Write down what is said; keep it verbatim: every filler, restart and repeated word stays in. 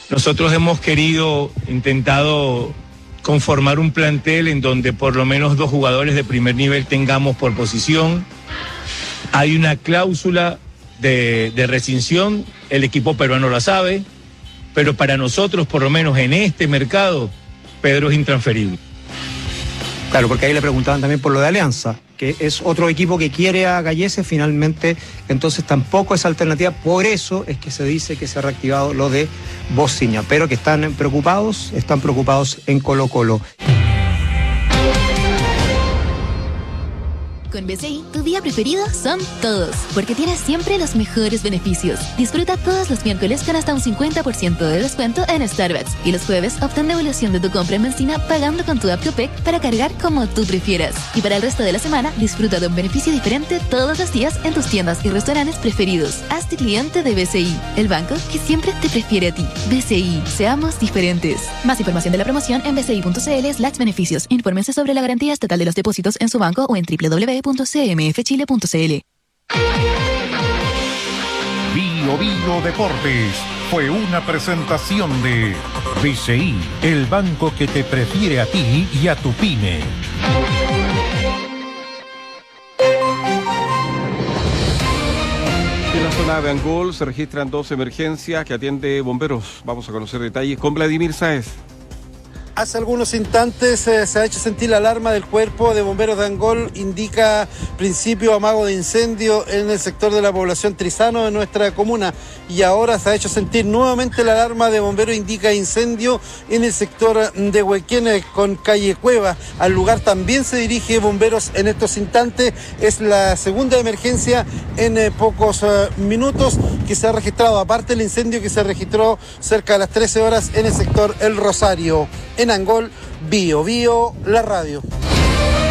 Nosotros hemos querido, intentado conformar un plantel en donde por lo menos dos jugadores de primer nivel tengamos por posición. Hay una cláusula de, de rescisión, el equipo peruano la sabe, pero para nosotros, por lo menos en este mercado, Pedro es intransferible. Claro, porque ahí le preguntaban también por lo de Alianza, que es otro equipo que quiere a Gallese, finalmente, entonces tampoco es alternativa. Por eso es que se dice que se ha reactivado lo de Bociña, pero que están preocupados, están preocupados en Colo-Colo. Con B C I, tu día preferido son todos, porque tienes siempre los mejores beneficios. Disfruta todos los miércoles con hasta un cincuenta por ciento de descuento en Starbucks y los jueves obtén devolución de tu compra en benzina pagando con tu app Copec para cargar como tú prefieras. Y para el resto de la semana, disfruta de un beneficio diferente todos los días en tus tiendas y restaurantes preferidos. Hazte cliente de B C I, el banco que siempre te prefiere a ti. B C I, seamos diferentes. Más información de la promoción en bci.cl slash beneficios. Infórmense sobre la garantía estatal de los depósitos en su banco o en doble u doble u doble u punto c m f chile punto c l. Bio Bio Deportes fue una presentación de B C I, el banco que te prefiere a ti y a tu pyme. En la zona de Angol se registran dos emergencias que atiende bomberos. Vamos a conocer detalles con Vladimir Sáez. Hace algunos instantes eh, se ha hecho sentir la alarma del cuerpo de bomberos de Angol, indica principio amago de incendio en el sector de la población Trizano de nuestra comuna, y ahora se ha hecho sentir nuevamente la alarma de bomberos, indica incendio en el sector de Huequén con calle Cueva. Al lugar también se dirige bomberos en estos instantes. Es la segunda emergencia en eh, pocos eh, minutos que se ha registrado, aparte del incendio que se registró cerca de las trece horas en el sector El Rosario. En Angol, Bio Bio, la radio.